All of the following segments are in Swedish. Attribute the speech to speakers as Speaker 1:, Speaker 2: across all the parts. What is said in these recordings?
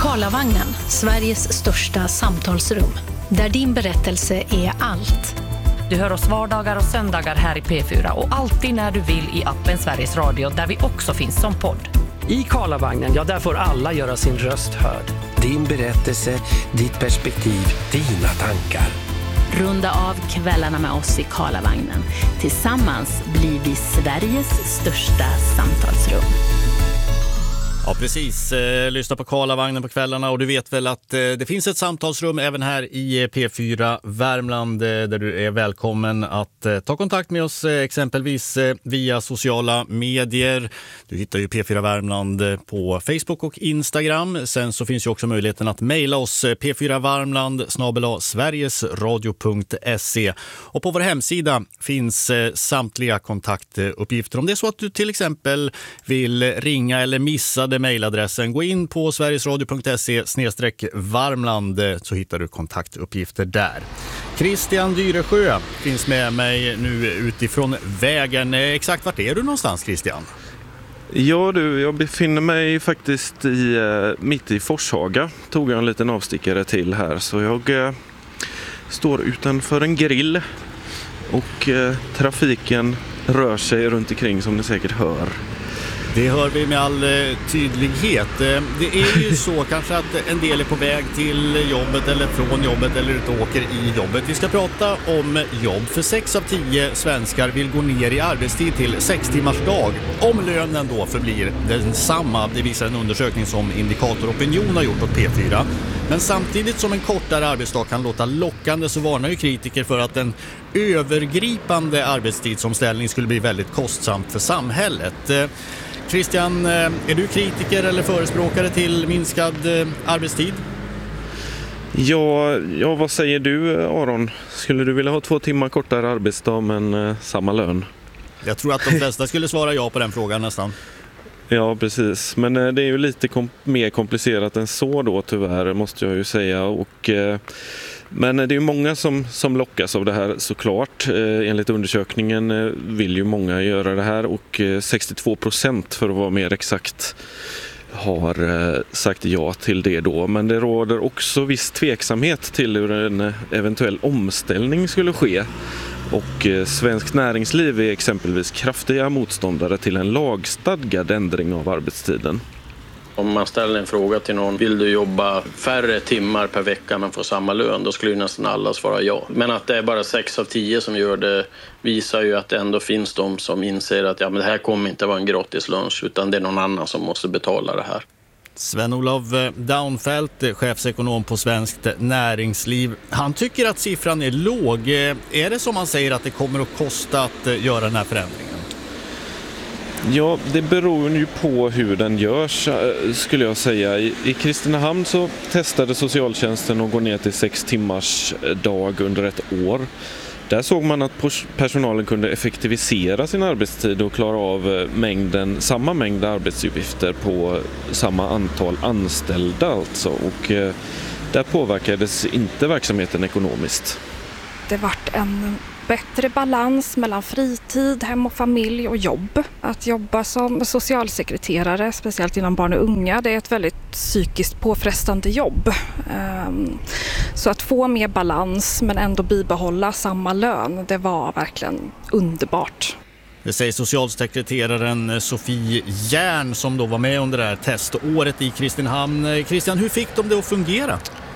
Speaker 1: Karlavagnen, Sveriges största samtalsrum. Där din berättelse är allt.
Speaker 2: Du hör oss vardagar och söndagar här i P4 och alltid när du vill i appen Sveriges Radio där vi också finns som podd.
Speaker 3: I Karlavagnen, ja, där får alla göra sin röst hörd.
Speaker 4: Din berättelse, ditt perspektiv, dina tankar.
Speaker 5: Runda av kvällarna med oss i Karlavagnen. Tillsammans blir vi Sveriges största samtalsrum.
Speaker 6: Ja, precis. Lyssna på Karlavagnen på kvällarna och du vet väl att det finns ett samtalsrum även här i P4 Värmland där du är välkommen att ta kontakt med oss exempelvis via sociala medier. Du hittar ju P4 Värmland på Facebook och Instagram. Sen så finns ju också möjligheten att mejla oss p4varmland@sverigesradio.se och på vår hemsida finns samtliga kontaktuppgifter. Om det är så att du till exempel vill ringa eller missa mejladressen, gå in på sverigesradio.se/varmland så hittar du kontaktuppgifter där. Christian Dyresjö finns med mig nu utifrån vägen. Exakt vart är du någonstans, Christian?
Speaker 7: Ja du, jag befinner mig faktiskt mitt i Forshaga. Tog jag en liten avstickare till här så jag står utanför en grill och trafiken rör sig runt omkring som ni säkert hör.
Speaker 6: Det hör vi med all tydlighet. Det är ju så kanske att en del är på väg till jobbet eller från jobbet eller ut och åker i jobbet. Vi ska prata om jobb, för 6 av 10 svenskar vill gå ner i arbetstid till 6 timmars dag. Om lönen då förblir densamma, det visar en undersökning som Indikator Opinion har gjort åt P4. Men samtidigt som en kortare arbetsdag kan låta lockande så varnar ju kritiker för att en övergripande arbetstidsomställning skulle bli väldigt kostsamt för samhället. Christian, är du kritiker eller förespråkare till minskad arbetstid?
Speaker 7: Ja, vad säger du, Aron? Skulle du vilja ha 2 timmar kortare arbetsdag men samma lön?
Speaker 6: Jag tror att de flesta skulle svara ja på den frågan nästan.
Speaker 7: Ja, precis. Men det är ju lite mer komplicerat än så då tyvärr, måste jag ju säga. Men det är ju många som lockas av det här såklart. Enligt undersökningen vill ju många göra det här och 62% för att vara mer exakt har sagt ja till det då. Men det råder också viss tveksamhet till hur en eventuell omställning skulle ske. Och Svenskt Näringsliv är exempelvis kraftiga motståndare till en lagstadgad ändring av arbetstiden.
Speaker 8: Om man ställer en fråga till någon, vill du jobba färre timmar per vecka men få samma lön? Då skulle ju nästan alla svara ja. Men att det är bara 6 av 10 som gör det visar ju att det ändå finns de som inser att men det här kommer inte vara en gratis lunch utan det är någon annan som måste betala det här.
Speaker 6: Sven-Olof Daunfeldt, chefsekonom på Svenskt Näringsliv. Han tycker att siffran är låg. Är det som man säger att det kommer att kosta att göra den här förändringen?
Speaker 7: Ja, det beror ju på hur den görs skulle jag säga. I Kristinehamn så testade socialtjänsten att gå ner till 6 timmars dag under ett år. Där såg man att personalen kunde effektivisera sin arbetstid och klara av samma mängd arbetsuppgifter på samma antal anställda alltså. Och där påverkades inte verksamheten ekonomiskt.
Speaker 9: Det vart en bättre balans mellan fritid, hem och familj och jobb. Att jobba som socialsekreterare, speciellt inom barn och unga, det är ett väldigt psykiskt påfrestande jobb. Så att få mer balans men ändå bibehålla samma lön, det var verkligen underbart.
Speaker 6: Det säger socialsekreteraren Sofie Järn som då var med under det här teståret i Kristinehamn. Christian, hur fick de det att fungera?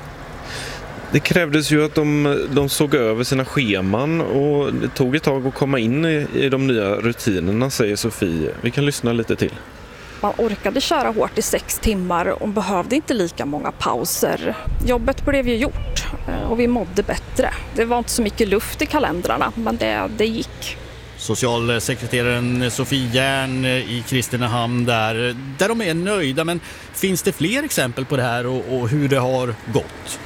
Speaker 7: Det krävdes ju att de såg över sina scheman och det tog ett tag att komma in i de nya rutinerna, säger Sofie. Vi kan lyssna lite till.
Speaker 9: Man orkade köra hårt i 6 timmar och behövde inte lika många pauser. Jobbet blev ju gjort och vi mådde bättre. Det var inte så mycket luft i kalendrarna, men det gick.
Speaker 6: Socialsekreteraren Sofie Järn i Kristinehamn där de är nöjda, men finns det fler exempel på det här och hur det har gått?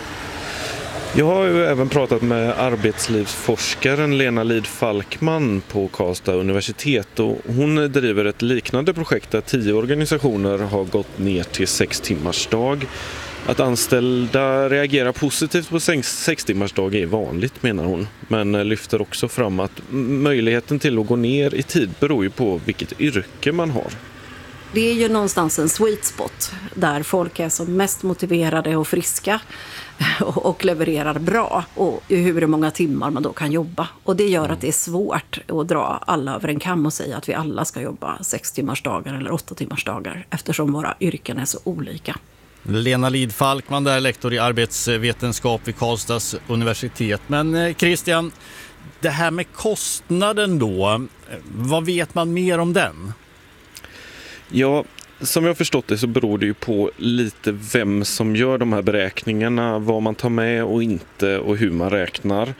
Speaker 7: Jag har ju även pratat med arbetslivsforskaren Lena Lid-Falkman på Karlstad universitet och hon driver ett liknande projekt där 10 organisationer har gått ner till 6 timmars dag. Att anställda reagerar positivt på 6 timmars dag är vanligt, menar hon, men lyfter också fram att möjligheten till att gå ner i tid beror ju på vilket yrke man har.
Speaker 10: Det är ju någonstans en sweet spot där folk är som mest motiverade och friska och levererar bra och hur många timmar man då kan jobba. Och det gör att det är svårt att dra alla över en kam och säga att vi alla ska jobba 6-timmarsdagar eller 8-timmarsdagar eftersom våra yrken är så olika.
Speaker 6: Lena Lidfalkman där, lektor i arbetsvetenskap vid Karlstads universitet. Men Christian, det här med kostnaden då, vad vet man mer om den?
Speaker 7: Ja, som jag har förstått det så beror det ju på lite vem som gör de här beräkningarna, vad man tar med och inte och hur man räknar.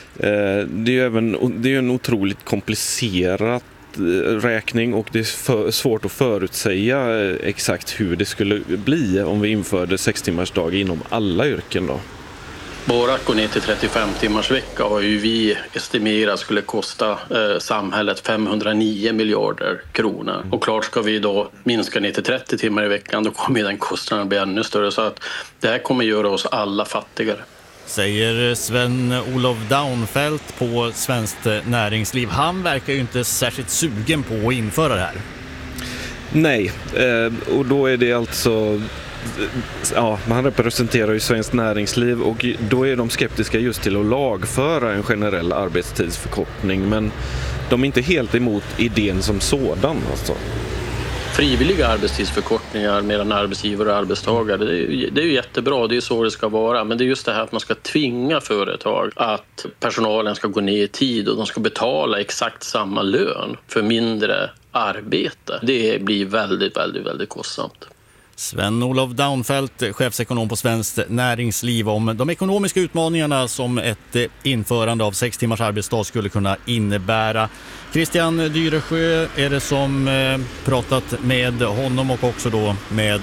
Speaker 7: Det är ju en otroligt komplicerad räkning och det är svårt att förutsäga exakt hur det skulle bli om vi införde 6-timmarsdag inom alla yrken då.
Speaker 8: Bara att gå ner till 35 timmars vecka har ju vi estimerat skulle kosta samhället 509 miljarder kronor. Och klart ska vi då minska ner till 30 timmar i veckan, då kommer den kostnaden bli ännu större. Så att det här kommer göra oss alla fattigare.
Speaker 6: Säger Sven-Olof Daunfeldt på Svenskt Näringsliv. Han verkar ju inte särskilt sugen på att införa det här.
Speaker 7: Nej, och då är det alltså... Ja, man representerar ju Svenskt Näringsliv och då är de skeptiska just till att lagföra en generell arbetstidsförkortning, men de är inte helt emot idén som sådan alltså.
Speaker 8: Frivilliga arbetstidsförkortningar mellan arbetsgivare och arbetstagare, det är ju jättebra, det är ju så det ska vara. Men det är just det här att man ska tvinga företag att personalen ska gå ner i tid och de ska betala exakt samma lön för mindre arbete. Det blir väldigt, väldigt, väldigt kostsamt.
Speaker 6: Sven-Olof Daunfeldt, chefsekonom på Svenskt Näringsliv, om de ekonomiska utmaningarna som ett införande av 6 timmars arbetsdag skulle kunna innebära. Christian Dyresjö är det som pratat med honom och också då med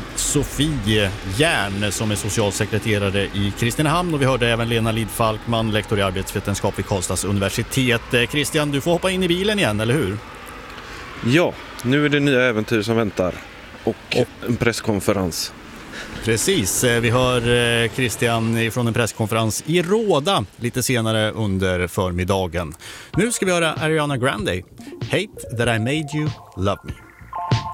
Speaker 6: Sofie Järn som är socialsekreterare i Kristinehamn, och vi hörde även Lena Lidfalkman, lektor i arbetsvetenskap vid Karlstads universitet. Christian, du får hoppa in i bilen igen, eller hur?
Speaker 7: Ja, nu är det nya äventyr som väntar. Och en presskonferens.
Speaker 6: Precis, vi hör Christian från en presskonferens i Råda lite senare under förmiddagen. Nu ska vi höra Ariana Grande, Hate That I Made You Love Me.